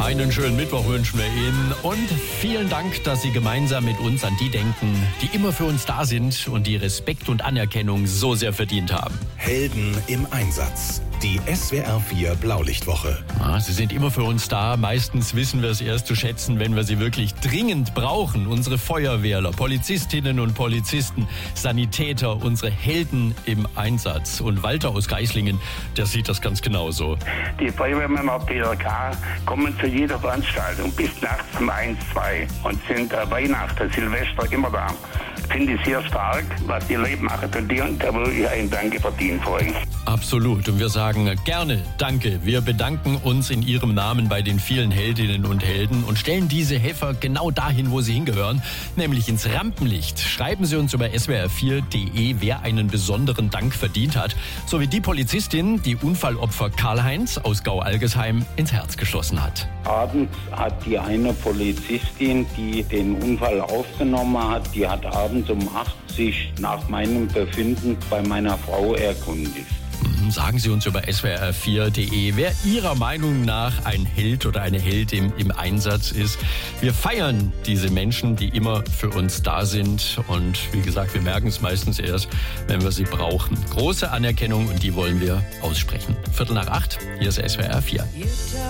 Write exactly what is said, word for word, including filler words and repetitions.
Einen schönen Mittwoch wünschen wir Ihnen und vielen Dank, dass Sie gemeinsam mit uns an die denken, die immer für uns da sind und die Respekt und Anerkennung so sehr verdient haben. Helden im Einsatz. Die S W R vier Blaulichtwoche. Ja, sie sind immer für uns da. Meistens wissen wir es erst zu schätzen, wenn wir sie wirklich dringend brauchen. Unsere Feuerwehrler, Polizistinnen und Polizisten, Sanitäter, unsere Helden im Einsatz. Und Walter aus Geislingen, der sieht das ganz genauso. Die Feuerwehrmänner P R K kommen zu jeder Veranstaltung bis nachts um eins, zwei und sind äh, Weihnachten, Silvester immer da. Finde ich sehr stark, was die Leute machen für die, und da will ich ein Danke verdienen für euch. Absolut. Und wir sagen gerne Danke. Wir bedanken uns in Ihrem Namen bei den vielen Heldinnen und Helden und stellen diese Helfer genau dahin, wo sie hingehören, nämlich ins Rampenlicht. Schreiben Sie uns über S W R vier punkt de, wer einen besonderen Dank verdient hat, sowie die Polizistin, die Unfallopfer Karl-Heinz aus Gau-Algesheim ins Herz geschlossen hat. Abends hat die eine Polizistin, die den Unfall aufgenommen hat, die hat abends um acht sich nach meinem Befinden bei meiner Frau erkundigt. Sagen Sie uns über S W R vier punkt de, wer Ihrer Meinung nach ein Held oder eine Heldin im Einsatz ist. Wir feiern diese Menschen, die immer für uns da sind. Und wie gesagt, wir merken es meistens erst, wenn wir sie brauchen. Große Anerkennung und die wollen wir aussprechen. Viertel nach acht, hier ist S W R vier.